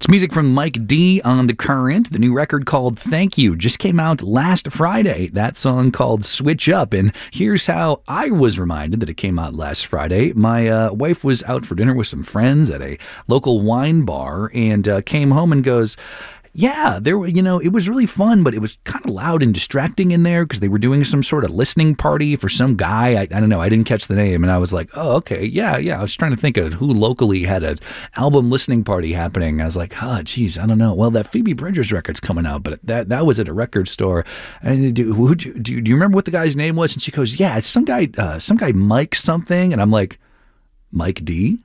It's music from Mike D on The Current. The new record called Thank You just came out last Friday. That song called Switch Up. And here's how I was reminded that it came out last Friday. My wife was out for dinner with some friends at a local wine bar and came home and goes, yeah, it was really fun, but it was kind of loud and distracting in there because they were doing some sort of listening party for some guy. I don't know. I didn't catch the name. And I was like, oh, okay. Yeah. I was trying to think of who locally had an album listening party happening. I was like, oh, geez, I don't know. Well, that Phoebe Bridgers record's coming out, but that was at a record store. And do you remember what the guy's name was? And she goes, yeah, it's some guy Mike something. And I'm like, Mike D?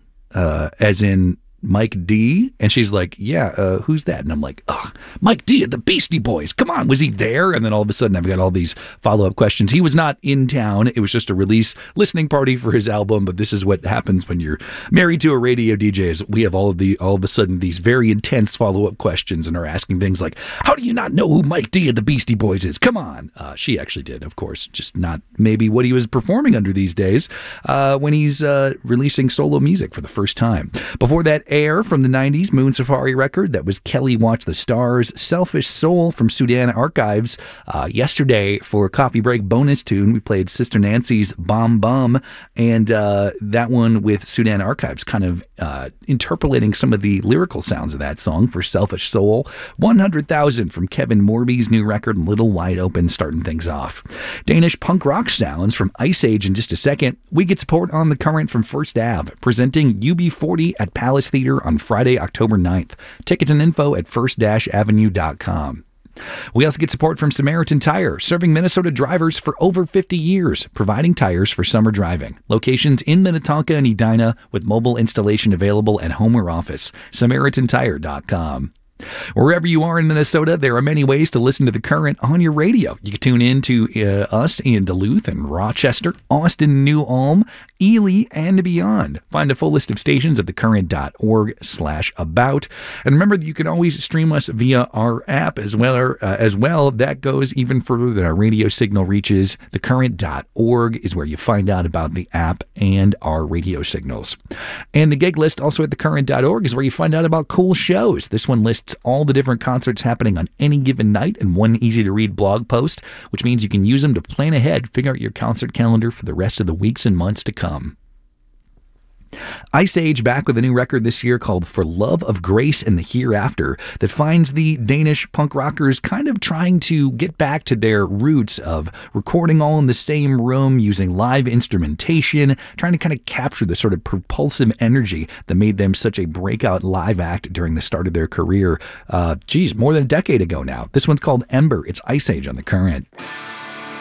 As in Mike D? And she's like, yeah, who's that? And I'm like, oh, Mike D of the Beastie Boys. Come on, was he there? And then all of a sudden I've got all these follow-up questions. He was not in town. It was just a release listening party for his album, but this is what happens when you're married to a radio DJ is we have all of a sudden these very intense follow-up questions and are asking things like, how do you not know who Mike D of the Beastie Boys is? Come on. She actually did, of course, just not maybe what he was performing under these days when he's releasing solo music for the first time. Before that, Air from the 90s, Moon Safari record. That was Kelly Watch the Stars. Selfish Soul from Sudan Archives. Yesterday, for Coffee Break bonus tune, we played Sister Nancy's Bomb Bum, and that one with Sudan Archives kind of interpolating some of the lyrical sounds of that song for Selfish Soul. 100,000 from Kevin Morby's new record, Little Wide Open, starting things off. Danish punk rock sounds from Ice Age in just a second. We get support on The Current from First Ave, presenting UB40 at Palace Theater on Friday, October 9th. Tickets and info at first-avenue.com. We also get support from Samaritan Tire, serving Minnesota drivers for over 50 years, providing tires for summer driving. Locations in Minnetonka and Edina with mobile installation available at home or office. SamaritanTire.com. Wherever you are in Minnesota, there are many ways to listen to The Current on your radio. You can tune in to us in Duluth and Rochester, Austin, New Ulm, Ely, and beyond. Find a full list of stations at thecurrent.org/about. And remember that you can always stream us via our app as well. That goes even further than our radio signal reaches. Thecurrent.org is where you find out about the app and our radio signals. And the gig list also at thecurrent.org is where you find out about cool shows. This one lists all the different concerts happening on any given night in one easy-to-read blog post, which means you can use them to plan ahead, figure out your concert calendar for the rest of the weeks and months to come. Ice Age back with a new record this year called For Love of Grace and the Hereafter that finds the Danish punk rockers kind of trying to get back to their roots of recording all in the same room, using live instrumentation, trying to kind of capture the sort of propulsive energy that made them such a breakout live act during the start of their career. More than a decade ago now. This one's called Ember. It's Ice Age on The Current.